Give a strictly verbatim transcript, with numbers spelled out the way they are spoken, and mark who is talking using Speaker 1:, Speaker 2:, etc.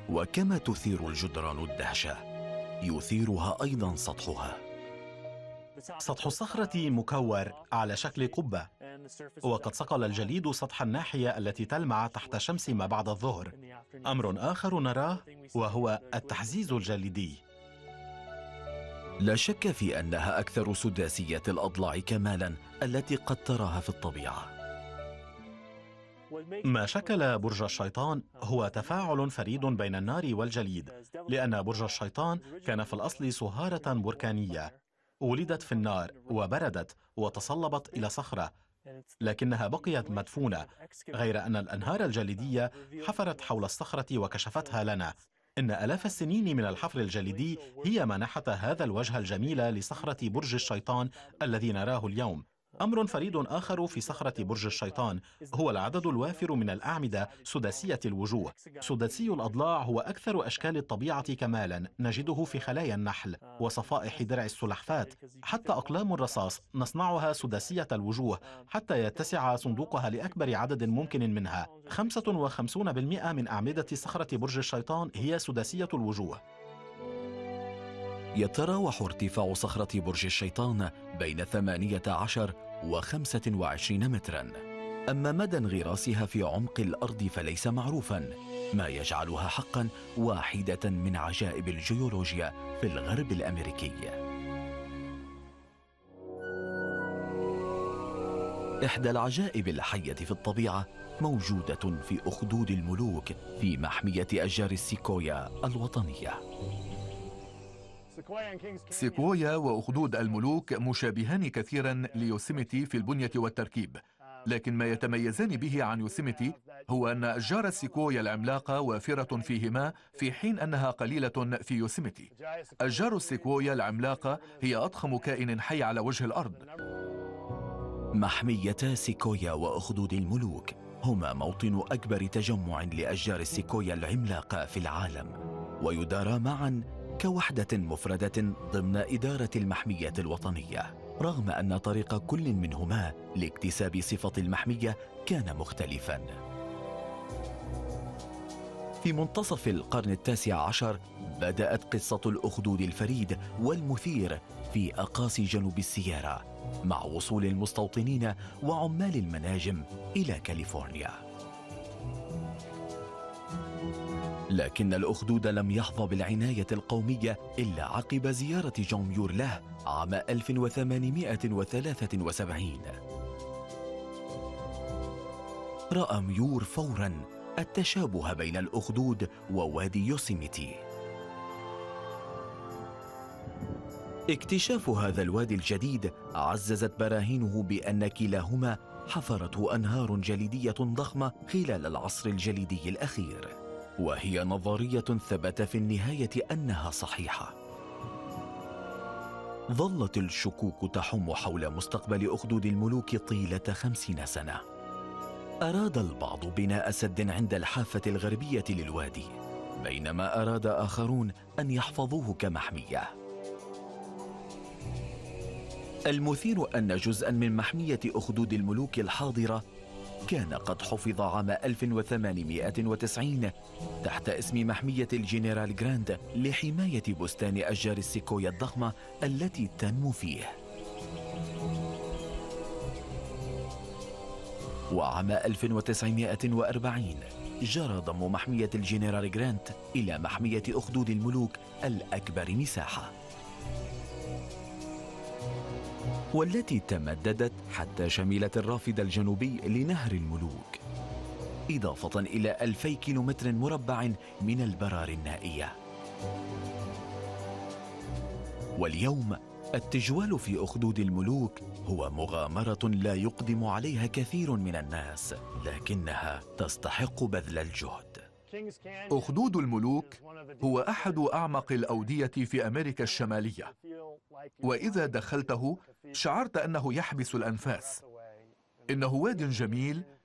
Speaker 1: وكما تثير الجدران الدهشة يثيرها أيضا سطحها.
Speaker 2: سطح الصخرة مكور على شكل قبة، وقد صقل الجليد سطح الناحية التي تلمع تحت شمس ما بعد الظهر. أمر آخر نراه وهو التحزيز الجليدي.
Speaker 1: لا شك في أنها أكثر سداسية الأضلاع كمالا التي قد تراها في الطبيعة.
Speaker 2: ما شكل برج الشيطان هو تفاعل فريد بين النار والجليد، لأن برج الشيطان كان في الأصل صهارة بركانية ولدت في النار وبردت وتصلبت إلى صخرة، لكنها بقيت مدفونة، غير أن الأنهار الجليدية حفرت حول الصخرة وكشفتها لنا. إن آلاف السنين من الحفر الجليدي هي ما نحت هذا الوجه الجميل لصخرة برج الشيطان الذي نراه اليوم. أمر فريد آخر في صخرة برج الشيطان هو العدد الوافر من الأعمدة سداسية الوجوه. سداسي الأضلاع هو أكثر أشكال الطبيعة كمالا، نجده في خلايا النحل وصفائح درع السلحفاة. حتى أقلام الرصاص نصنعها سداسية الوجوه حتى يتسع صندوقها لأكبر عدد ممكن منها. خمسة وخمسين بالمئة من أعمدة صخرة برج الشيطان هي سداسية الوجوه.
Speaker 1: يتراوح ارتفاع صخرة برج الشيطان بين ثمانية عشر وخمسة وعشرين مترا، أما مدى انغراسها في عمق الأرض فليس معروفا، ما يجعلها حقا واحدة من عجائب الجيولوجيا في الغرب الأمريكي. إحدى العجائب الحية في الطبيعة موجودة في أخدود الملوك في محمية أشجار السيكويا الوطنية.
Speaker 3: سيكويا وأخدود الملوك مشابهان كثيرا ليوسيميتي في البنية والتركيب، لكن ما يتميزان به عن يوسيميتي هو أن أشجار السيكويا العملاقة وافرة فيهما في حين أنها قليلة في يوسيميتي. أشجار السيكويا العملاقة هي أضخم كائن حي على وجه الأرض.
Speaker 1: محمية سيكويا وأخدود الملوك هما موطن أكبر تجمع لأشجار السيكويا العملاقة في العالم، ويدارا معا كوحدة مفردة ضمن إدارة المحمية الوطنية، رغم أن طريق كل منهما لاكتساب صفة المحمية كان مختلفا. في منتصف القرن التاسع عشر بدأت قصة الأخدود الفريد والمثير في أقاصي جنوب السيارة، مع وصول المستوطنين وعمال المناجم إلى كاليفورنيا. لكن الأخدود لم يحظى بالعناية القومية إلا عقب زيارة جون ميور له عام ألف وثمانمائة وثلاثة وسبعين. رأى ميور فوراً التشابه بين الأخدود ووادي يوسيميتي. اكتشاف هذا الوادي الجديد عززت براهينه بأن كلاهما حفرته أنهار جليدية ضخمة خلال العصر الجليدي الأخير، وهي نظرية ثبت في النهاية أنها صحيحة. ظلت الشكوك تحوم حول مستقبل أخدود الملوك طيلة خمسين سنة. أراد البعض بناء سد عند الحافة الغربية للوادي، بينما أراد آخرون أن يحفظوه كمحمية. المثير أن جزءا من محمية أخدود الملوك الحاضرة كان قد حفظ عام ألف وثمانمائة وتسعين تحت اسم محمية الجنرال جراند لحماية بستان أشجار السيكويا الضخمة التي تنمو فيه. وعام ألف وتسعمائة وأربعين جرى ضم محمية الجنرال جراند إلى محمية أخدود الملوك الأكبر مساحة، والتي تمددت حتى شملت الرافد الجنوبي لنهر الملوك، إضافة إلى ألفي كيلومتر مربع من البرار النائية. واليوم التجوال في أخدود الملوك هو مغامرة لا يقدم عليها كثير من الناس، لكنها تستحق بذل الجهد.
Speaker 3: أخدود الملوك هو أحد أعمق الأودية في أمريكا الشمالية، وإذا دخلته شعرت أنه يحبس الأنفاس. إنه واد جميل